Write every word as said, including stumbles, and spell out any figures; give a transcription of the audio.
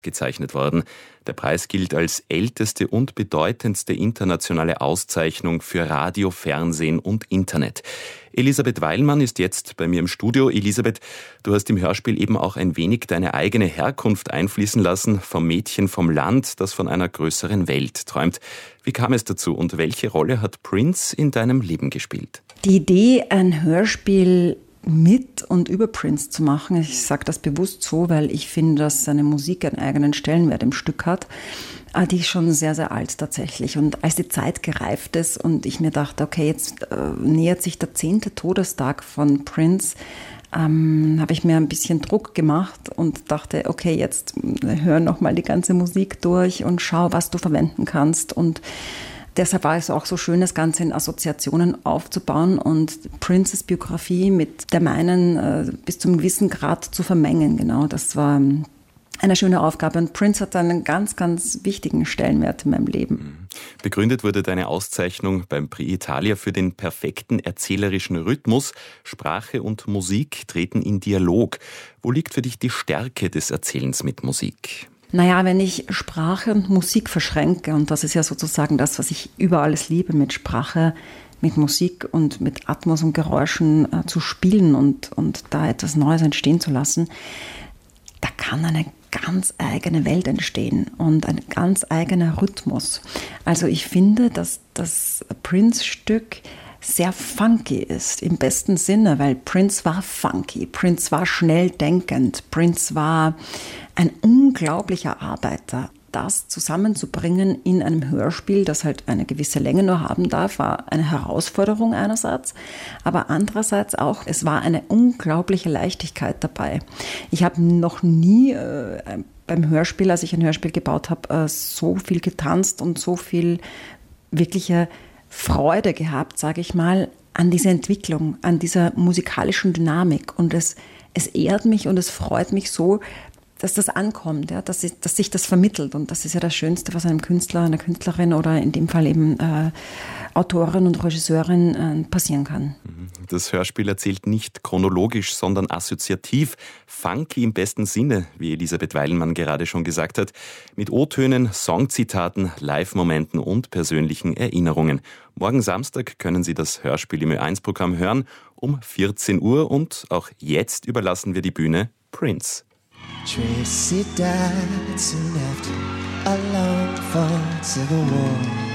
gezeichnet worden. Der Preis gilt als älteste und bedeutendste internationale Auszeichnung für Radio, Fernsehen und Internet. Elisabeth Weilmann ist jetzt bei mir im Studio. Elisabeth, du hast im Hörspiel eben auch ein wenig deine eigene Herkunft einfließen lassen, vom Mädchen vom Land, das von einer größeren Welt träumt. Wie kam es dazu und welche Rolle hat Prince in deinem Leben gespielt? Die Idee, ein Hörspiel mit und über Prince zu machen, ich sage das bewusst so, weil ich finde, dass seine Musik einen eigenen Stellenwert im Stück hat, die ist schon sehr, sehr alt tatsächlich. Und als die Zeit gereift ist und ich mir dachte, okay, jetzt äh, nähert sich der zehnte Todestag von Prince, ähm, habe ich mir ein bisschen Druck gemacht und dachte, okay, jetzt hör nochmal die ganze Musik durch und schau, was du verwenden kannst. Und deshalb war es auch so schön, das Ganze in Assoziationen aufzubauen und Princes Biografie mit der meinen äh, bis zum gewissen Grad zu vermengen. Genau, das war eine schöne Aufgabe. Und Prince hat einen ganz, ganz wichtigen Stellenwert in meinem Leben. Begründet wurde deine Auszeichnung beim Prix Italia für den perfekten erzählerischen Rhythmus. Sprache und Musik treten in Dialog. Wo liegt für dich die Stärke des Erzählens mit Musik? Naja, wenn ich Sprache und Musik verschränke, und das ist ja sozusagen das, was ich über alles liebe, mit Sprache, mit Musik und mit Atmos und Geräuschen äh, zu spielen und, und da etwas Neues entstehen zu lassen, da kann eine ganz eigene Welt entstehen und ein ganz eigener Rhythmus. Also ich finde, dass das Prince-Stück sehr funky ist, im besten Sinne, weil Prince war funky, Prince war schnell denkend, Prince war ein unglaublicher Arbeiter. Das zusammenzubringen in einem Hörspiel, das halt eine gewisse Länge nur haben darf, war eine Herausforderung einerseits, aber andererseits auch, es war eine unglaubliche Leichtigkeit dabei. Ich habe noch nie äh, beim Hörspiel, als ich ein Hörspiel gebaut habe, äh, so viel getanzt und so viel wirkliche Freude gehabt, sage ich mal, an dieser Entwicklung, an dieser musikalischen Dynamik. Und es, es ehrt mich und es freut mich so, dass das ankommt, ja, dass, ich, dass sich das vermittelt. Und das ist ja das Schönste, was einem Künstler, einer Künstlerin oder in dem Fall eben äh, Autorin und Regisseurin äh, passieren kann. Das Hörspiel erzählt nicht chronologisch, sondern assoziativ. Funky im besten Sinne, wie Elisabeth Weilmann gerade schon gesagt hat. Mit O-Tönen, Songzitaten, Live-Momenten und persönlichen Erinnerungen. Morgen Samstag können Sie das Hörspiel im Ö eins Programm hören um vierzehn Uhr. Und auch jetzt überlassen wir die Bühne Prince. Tracy died soon after a long fought civil war.